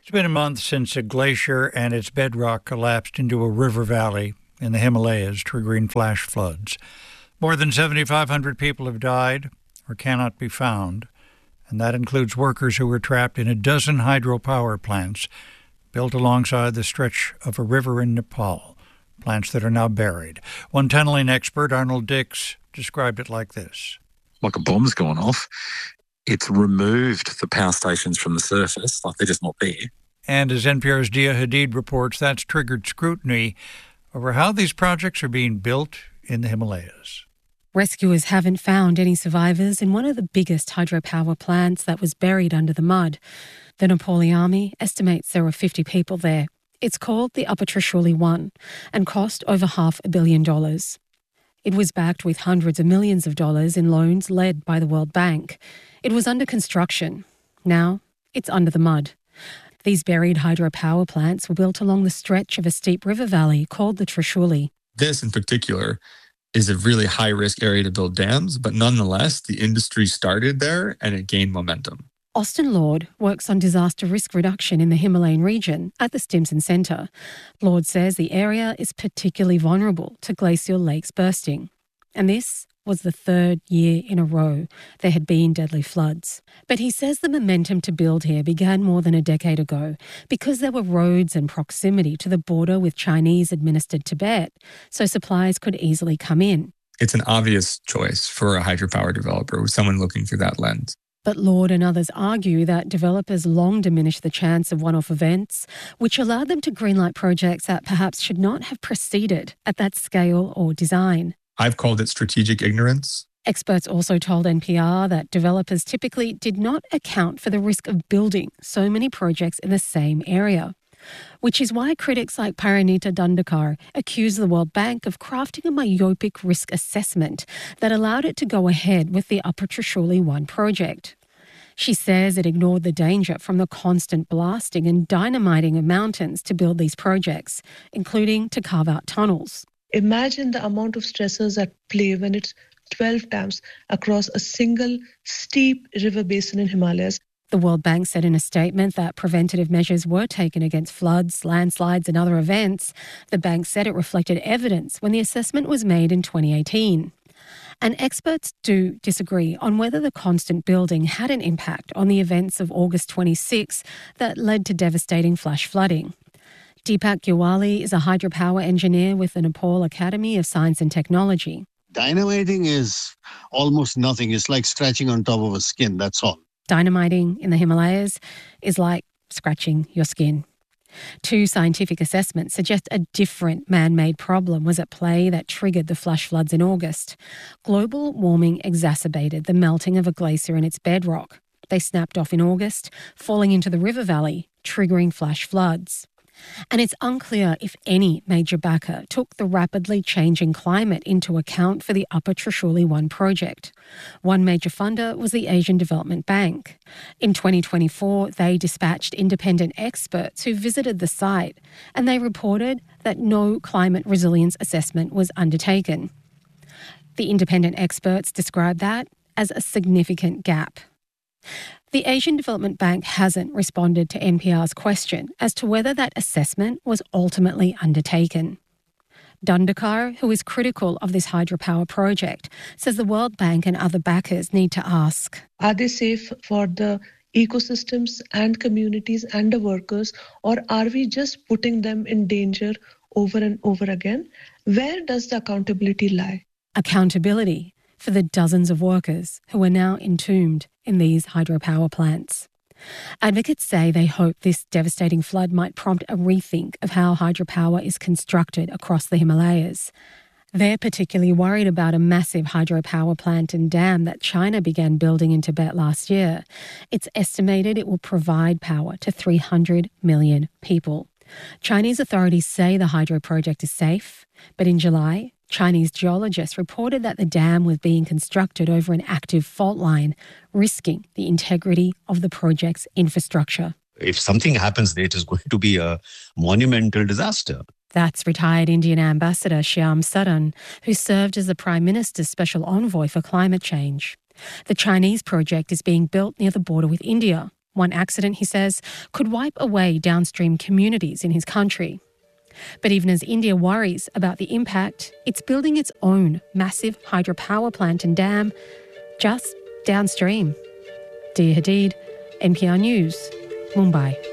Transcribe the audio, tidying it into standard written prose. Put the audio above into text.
It's been a month since a glacier and its bedrock collapsed into a river valley in the Himalayas, triggering flash floods. More than 7,500 people have died or cannot be found, and that includes workers who were trapped in a dozen hydropower plants built alongside the stretch of a river in Nepal, plants that are now buried. One tunneling expert, Arnold Dix, described it like this. Like a bomb's gone off. It's removed the power stations from the surface, like they're just not there. And as NPR's Dia Hadid reports, that's triggered scrutiny over how these projects are being built in the Himalayas. Rescuers haven't found any survivors in one of the biggest hydropower plants that was buried under the mud. The Nepali army estimates there were 50 people there. It's called the Upper Trishuli 1 and cost over $500 million. It was backed with hundreds of millions of dollars in loans led by the World Bank. It was under construction. Now it's under the mud. These buried hydropower plants were built along the stretch of a steep river valley called the Trishuli. This in particular is a really high-risk area to build dams, but nonetheless, the industry started there and it gained momentum. Austin Lord works on disaster risk reduction in the Himalayan region at the Stimson Centre. Lord says the area is particularly vulnerable to glacial lakes bursting. And this was the third year in a row there had been deadly floods. But he says the momentum to build here began more than a decade ago because there were roads and proximity to the border with Chinese-administered Tibet, so supplies could easily come in. It's an obvious choice for a hydropower developer with someone looking through that lens. But Lord and others argue that developers long diminished the chance of one-off events, which allowed them to greenlight projects that perhaps should not have proceeded at that scale or design. I've called it strategic ignorance. Experts also told NPR that developers typically did not account for the risk of building so many projects in the same area, which is why critics like Parinita Dandekar accuse the World Bank of crafting a myopic risk assessment that allowed it to go ahead with the Upper Trishuli 1 project. She says it ignored the danger from the constant blasting and dynamiting of mountains to build these projects, including to carve out tunnels. Imagine the amount of stressors at play when it's 12 dams across a single steep river basin in Himalayas. The World Bank said in a statement that preventative measures were taken against floods, landslides and other events. The bank said it reflected evidence when the assessment was made in 2018. And experts do disagree on whether the constant building had an impact on the events of August 26 that led to devastating flash flooding. Deepak Gyawali is a hydropower engineer with the Nepal Academy of Science and Technology. Dynamiting is almost nothing. It's like scratching on top of a skin, that's all. Dynamiting in the Himalayas is like scratching your skin. Two scientific assessments suggest a different man-made problem was at play that triggered the flash floods in August. Global warming exacerbated the melting of a glacier in its bedrock. They snapped off in August, falling into the river valley, triggering flash floods. And it's unclear if any major backer took the rapidly changing climate into account for the Upper Trishuli 1 project. One major funder was the Asian Development Bank. In 2024, they dispatched independent experts who visited the site, and they reported that no climate resilience assessment was undertaken. The independent experts described that as a significant gap. The Asian Development Bank hasn't responded to NPR's question as to whether that assessment was ultimately undertaken. Dandekar, who is critical of this hydropower project, says the World Bank and other backers need to ask, are they safe for the ecosystems and communities and the workers, or are we just putting them in danger over and over again? Where does the accountability lie? Accountability for the dozens of workers who are now entombed in these hydropower plants. Advocates say they hope this devastating flood might prompt a rethink of how hydropower is constructed across the Himalayas. They're particularly worried about a massive hydropower plant and dam that China began building in Tibet last year. It's estimated it will provide power to 300 million people. Chinese authorities say the hydro project is safe, but in July, Chinese geologists reported that the dam was being constructed over an active fault line, risking the integrity of the project's infrastructure. If something happens there, it is going to be a monumental disaster. That's retired Indian Ambassador Shyam Saran, who served as the Prime Minister's special envoy for climate change. The Chinese project is being built near the border with India. One accident, he says, could wipe away downstream communities in his country. But even as India worries about the impact, it's building its own massive hydropower plant and dam just downstream. Dia Hadid, NPR News, Mumbai.